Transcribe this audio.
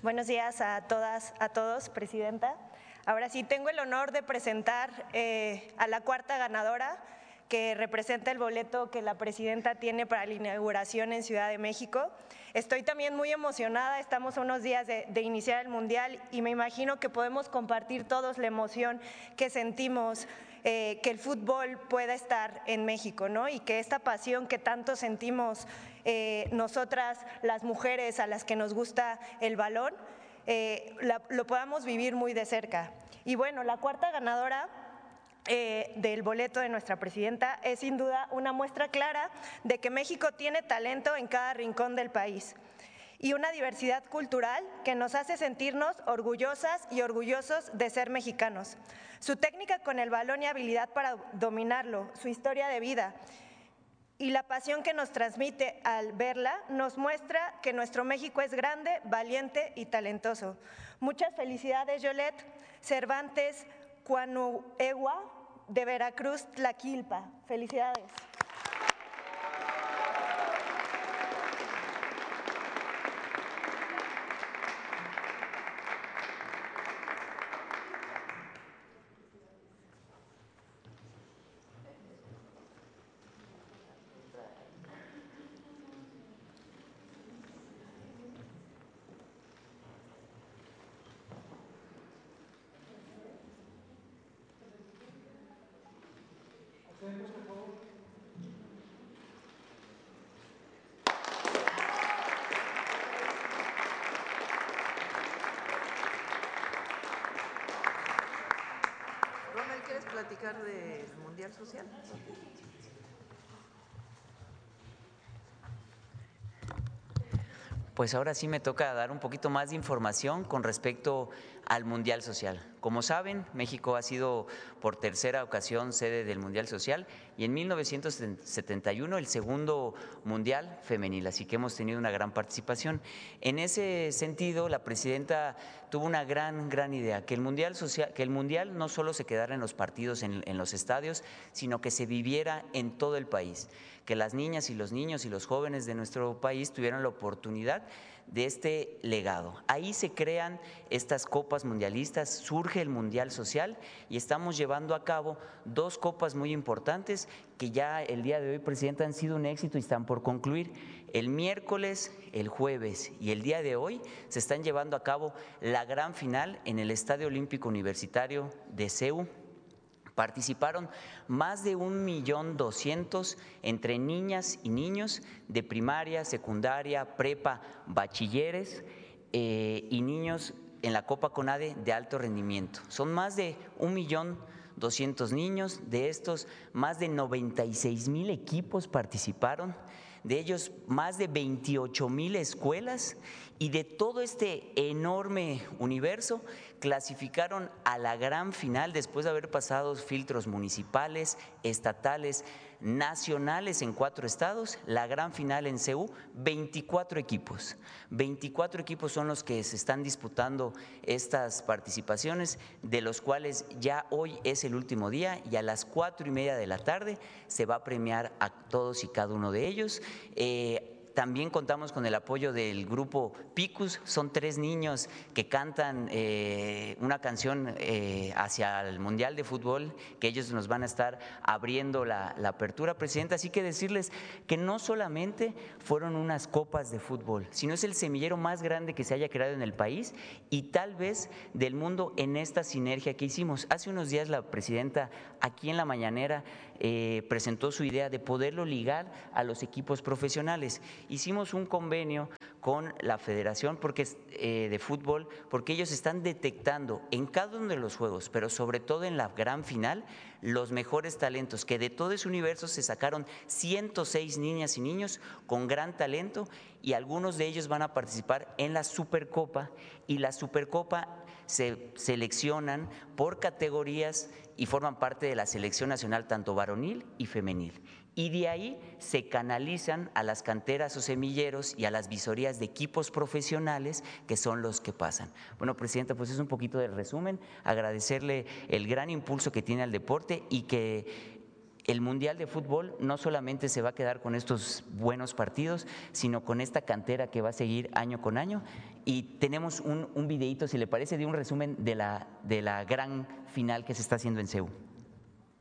Buenos días a todas, a todos, Presidenta. Ahora sí, tengo el honor de presentar a la cuarta ganadora que representa el boleto que la Presidenta tiene para la inauguración en Ciudad de México. Estoy también muy emocionada, estamos a unos días de iniciar el Mundial y me imagino que podemos compartir todos la emoción que sentimos que el fútbol pueda estar en México, ¿no? Y que esta pasión que tanto sentimos nosotras, las mujeres a las que nos gusta el balón, lo podamos vivir muy de cerca. Y bueno, la cuarta ganadora del boleto de nuestra Presidenta es sin duda una muestra clara de que México tiene talento en cada rincón del país y una diversidad cultural que nos hace sentirnos orgullosas y orgullosos de ser mexicanos. Su técnica con el balón y habilidad para dominarlo, su historia de vida y la pasión que nos transmite al verla nos muestra que nuestro México es grande, valiente y talentoso. Muchas felicidades, Yolet Cervantes Cuanuegua de Veracruz, Tlaquilpa. Felicidades. Rommel, ¿quieres platicar del Mundial Social? Pues ahora sí me toca dar un poquito más de información con respecto al Mundial Social. Como saben, México ha sido por tercera ocasión sede del Mundial Social y en 1971 el segundo Mundial femenil, así que hemos tenido una gran participación. En ese sentido, la Presidenta tuvo una gran idea, que el Mundial Social, que el Mundial no solo se quedara en los partidos, en los estadios, sino que se viviera en todo el país, que las niñas y los niños y los jóvenes de nuestro país tuvieran la oportunidad de este legado. Ahí se crean estas copas mundialistas, surge el Mundial Social y estamos llevando a cabo dos copas muy importantes que ya el día de hoy, Presidenta, han sido un éxito y están por concluir. El miércoles, el jueves y el día de hoy se están llevando a cabo la gran final en el Estadio Olímpico Universitario de CEU. Participaron más de 1.200.000 entre niñas y niños de primaria, secundaria, prepa, bachilleres y niños en la Copa CONADE de alto rendimiento. Son más de 1.200.000 niños, de estos más de 96.000 equipos participaron, de ellos más de 28.000 escuelas y de todo este enorme universo clasificaron a la gran final después de haber pasado filtros municipales, estatales, nacionales en 4 estados, la gran final en CEU, 24 equipos. 24 equipos son los que se están disputando estas participaciones, de los cuales ya hoy es el último día y a las 4:30 de la tarde se va a premiar a todos y cada uno de ellos. También contamos con el apoyo del grupo Picus, son 3 niños que cantan una canción hacia el Mundial de Fútbol, que ellos nos van a estar abriendo la apertura, Presidenta. Así que decirles que no solamente fueron unas copas de fútbol, sino es el semillero más grande que se haya creado en el país y tal vez del mundo en esta sinergia que hicimos. Hace unos días la Presidenta aquí en la mañanera presentó su idea de poderlo ligar a los equipos profesionales. Hicimos un convenio con la Federación de Fútbol porque ellos están detectando en cada uno de los juegos, pero sobre todo en la gran final, los mejores talentos, que de todo ese universo se sacaron 106 niñas y niños con gran talento y algunos de ellos van a participar en la Supercopa y la Supercopa se seleccionan por categorías y forman parte de la selección nacional tanto varonil y femenil. Y de ahí se canalizan a las canteras o semilleros y a las visorías de equipos profesionales que son los que pasan. Bueno, Presidenta, pues es un poquito de resumen, agradecerle el gran impulso que tiene al deporte y que el Mundial de Fútbol no solamente se va a quedar con estos buenos partidos, sino con esta cantera que va a seguir año con año. Y tenemos un videíto, si le parece, de un resumen de la gran final que se está haciendo en CEU.